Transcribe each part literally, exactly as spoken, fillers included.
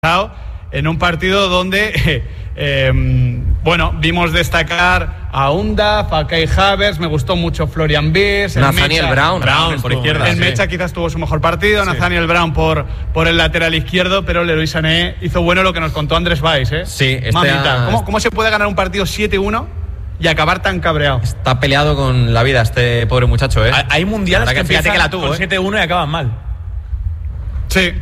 en un partido donde eh, eh, bueno, vimos destacar a Undav, a Kai Havertz, me gustó mucho Florian Wirtz, Nathaniel Mecha, Brown, Brown por izquierda. El sí. Mecha quizás tuvo su mejor partido, sí. Nathaniel Brown por, por el lateral izquierdo, pero Leroy Sané hizo bueno lo que nos contó Andrés Valls, ¿eh? Sí, este Mamita, ha... ¿cómo, ¿cómo se puede ganar un partido siete uno y acabar tan cabreado? Está peleado con la vida este pobre muchacho, ¿eh? Hay mundiales que, que empiezan que la tuvo, con ¿eh? siete uno y acaban mal. Sí.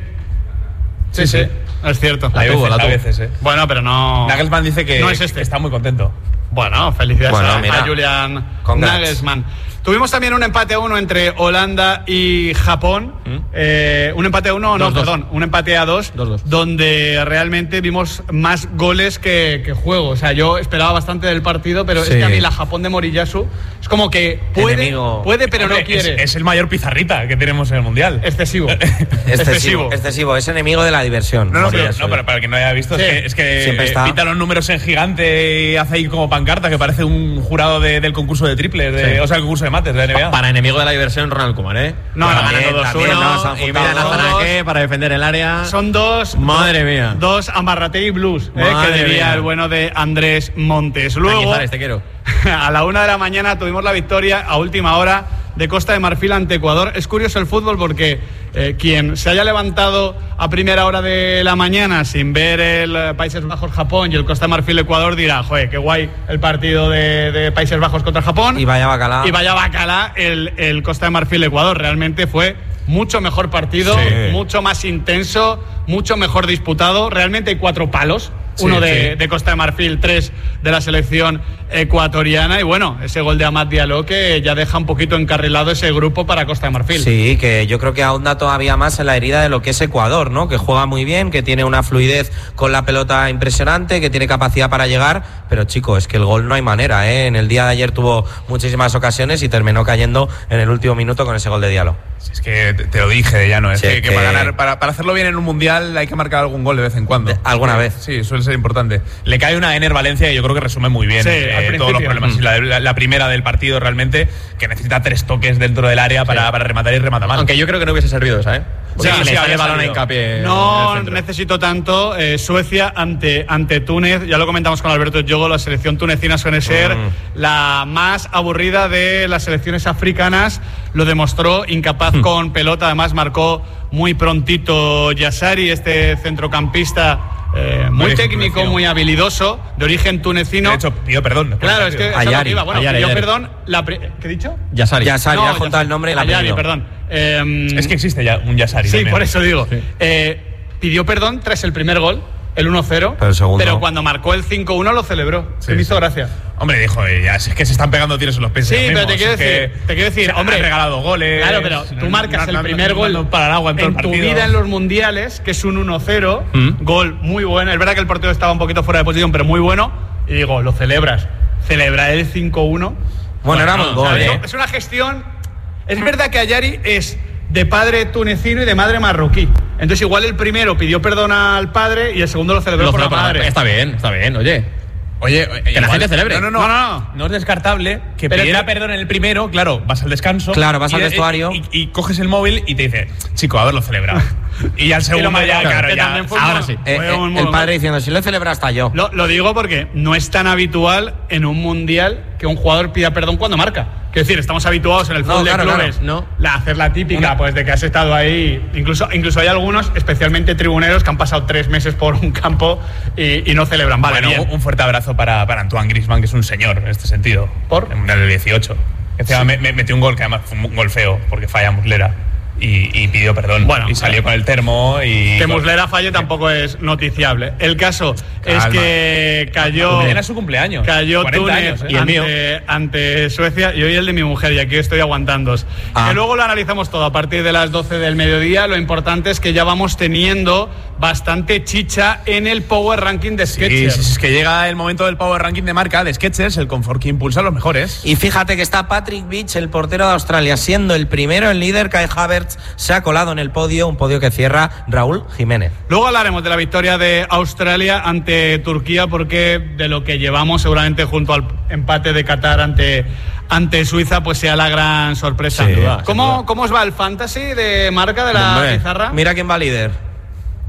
Sí, sí, sí. Es cierto. La a tuvo, veces, la tuvo. a veces, ¿eh? Bueno, pero no... Nagelsmann dice que, no es este. que está muy contento. Bueno, felicidades bueno, a, mira, a Julian congrats. Nagelsmann. Tuvimos también un empate a uno entre Holanda y Japón. ¿Mm? Eh, un empate a uno, no, dos, perdón, dos. un empate a dos, dos, dos, donde realmente vimos más goles que, que juego. O sea, yo esperaba bastante del partido, pero sí. es que a mí la Japón de Moriyasu es como que puede, Enemigo. puede pero Hombre, no quiere. Es, es el mayor pizarrita que tenemos en el Mundial. Excesivo. excesivo. Excesivo. Es enemigo de la diversión. No, no, pero, Moriyasu. no, pero para el que no haya visto, Sí. es que, es que Siempre eh, está. pinta los números en gigante y hace ahí como pancarta, que parece un jurado de, del concurso de triples, de, Sí. o sea, el concurso de mates de la N B A. Para enemigo de la diversión, Ronald Koeman, ¿eh? No, Para no, ganando dos también, uno, no, se han y mira juntado Nathan dos. Ake para defender el área. Son dos. Madre dos, mía. Dos Amarrategui Blues, eh, Madre que diría mía. el bueno de Andrés Montes. Luego, Cañizares, te quiero. a la una de la mañana tuvimos la victoria a última hora de Costa de Marfil ante Ecuador. Es curioso el fútbol porque eh, quien se haya levantado a primera hora de la mañana sin ver el eh, Países Bajos-Japón y el Costa de Marfil-Ecuador dirá, joder, qué guay el partido de, de Países Bajos contra Japón. Y vaya bacalá. Y vaya bacalá el, el Costa de Marfil-Ecuador. Realmente fue mucho mejor partido, Sí. mucho más intenso, mucho mejor disputado. Realmente hay cuatro palos. Sí, Uno de, sí. de Costa de Marfil, tres de la selección ecuatoriana. Y bueno, ese gol de Amad Diallo que ya deja un poquito encarrilado ese grupo para Costa de Marfil. Sí, que yo creo que ahonda todavía más en la herida de lo que es Ecuador, ¿no? Que juega muy bien, que tiene una fluidez con la pelota impresionante, que tiene capacidad para llegar, pero chico, es que el gol no hay manera, ¿eh? En el día de ayer tuvo muchísimas ocasiones y terminó cayendo en el último minuto con ese gol de Diallo. Si es que te, te lo dije de llano, es Sí, que, que que- para, ganar, para, para hacerlo bien en un mundial hay que marcar algún gol de vez en cuando. De- alguna Sí, vez. Sí, suele ser importante. Le cae una Ener Valencia y yo creo que resume muy bien Sí, eh, al todos los principio. problemas. Mm. Y la, la, la primera del partido realmente, que necesita tres toques dentro del área para, Sí. para rematar y remata mal. Aunque yo creo que no hubiese servido esa, ¿eh? Porque Sí, si sí, le sale había el balón a salido. hincapié. No en el centro. necesito tanto. eh, Suecia ante, ante Túnez, ya lo comentamos con Alberto Yogo, la selección tunecina suele ser Mm. la más aburrida de las selecciones africanas. Lo demostró, incapaz Mm. con pelota, además marcó muy prontito Yassari, este centrocampista eh, muy origen técnico, tunecino. muy habilidoso, de origen tunecino. De hecho, pidió perdón. después Claro, del es que partido. eso es lo Ayari, que iba. Bueno, Ayari, pidió Ayari. perdón. La pri- ¿Qué he dicho? Yasari. Yasari, No, ha juntado Yassari. el nombre y el Ayari, apellido. perdón. Eh, Es que existe ya un Yassari. Sí, también. por eso digo. Sí. Eh, pidió perdón tras el primer gol, el uno cero. Pero el segundo. Pero cuando marcó el cinco uno lo celebró. Sí, Se me hizo sí. gracia. Hombre, dijo, eh, ya, si es que se están pegando tiros en los pies. Sí, ellos pero te mismos, quiero es que decir, te quiero decir, se hombre, han regalado goles. Claro, pero tú no- marcas no- el no- primer no- gol no para el agua en todo el en tu partido. vida en los mundiales, que es un uno cero, Mm. gol muy bueno. Es verdad que el partido estaba un poquito fuera de posición, pero muy bueno. Y digo, lo celebras. Celebrar el cinco uno. Bueno, era buen gol, ¿sabes? ¿eh? Es una gestión. Es verdad que Ayari es de padre tunecino y de madre marroquí. Entonces igual el primero pidió perdón al padre y el segundo lo celebró Lo por la celebra, madre. Está bien, está bien, oye. Oye, Que la gente celebre. No, no, no. No, no, no. No es descartable que Pero pidiera que- perdón en el primero, claro, vas al descanso. Claro, vas y- al vestuario. Y, y coges el móvil y te dice, chico, haberlo celebrado. Y ya el segundo marcó, ya, claro, que ya. también fue Ahora un- sí. Eh, Fue eh, un el modo- padre diciendo, si lo celebra hasta yo. Lo, lo digo porque no es tan habitual en un mundial que un jugador pida perdón cuando marca. Quiero decir, estamos habituados en el No, fútbol claro, de clubes claro, no. la hacer la típica, Una- pues de que has estado ahí. Incluso, incluso hay algunos, especialmente tribuneros, que han pasado tres meses por un campo y, y no celebran. Vale, Bueno, bien. un fuerte abrazo para, para Antoine Griezmann, que es un señor en este sentido. ¿Por? En el dieciocho. Encima me, me metió un gol que además fue un gol feo, porque falla Muslera. Y, y pidió perdón. Bueno, y salió con el termo y. Que Muslera falle tampoco es noticiable. El caso es Calma. que cayó. Mañana es su cumpleaños. Cayó cuarenta Túnez años, ¿eh? Y el mío. ante, ante Suecia y hoy el de mi mujer, y aquí estoy aguantándos. Ah. Que luego lo analizamos todo a partir de las doce del mediodía. Lo importante es que ya vamos teniendo bastante chicha en el Power Ranking de Sí, Skechers. sí, sí, es que llega el momento del Power Ranking de marca de Skechers, el confort que impulsa a los mejores. Y fíjate que está Patrick Beach, el portero de Australia, siendo el primero, el líder. Kai Havertz se ha colado en el podio, un podio que cierra Raúl Jiménez. Luego hablaremos de la victoria de Australia ante Turquía, porque de lo que llevamos seguramente junto al empate de Qatar ante, ante Suiza, pues sea la gran sorpresa. Sin duda, ¿Cómo, sin duda. ¿Cómo os va el fantasy de marca de la Hombre, pizarra? mira quién va líder.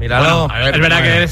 Míralo. Bueno, a ver, es verdad que